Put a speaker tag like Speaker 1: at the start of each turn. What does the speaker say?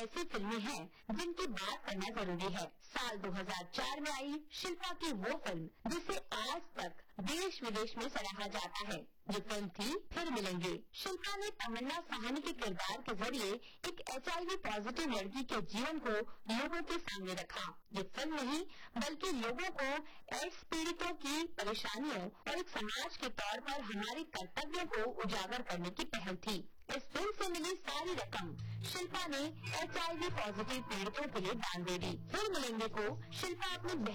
Speaker 1: ऐसी फिल्में हैं जिनकी बात करना जरूरी है। साल 2004 में आई शिल्पा की वो फिल्म जिसे आज तक देश विदेश में सराहा जाता है। ये फिल्म थी फिर मिलेंगे। शिल्पा ने तमन्ना साहनी के किरदार के जरिए एक HIV पॉजिटिव लड़की के जीवन को लोगों के सामने रखा। ये फिल्म नहीं बल्कि लोगों को एड्स पीड़ितों की परेशानियों और एक समाज के तौर पर हमारे कर्तव्यों को उजागर करने की पहल थी। इस फिल्म से मिली सारी रकम शिल्पा ने HIV पॉजिटिव पीड़ितों के लिए दान दे दी। फिर मिलेंगे को शिल्पा अपनी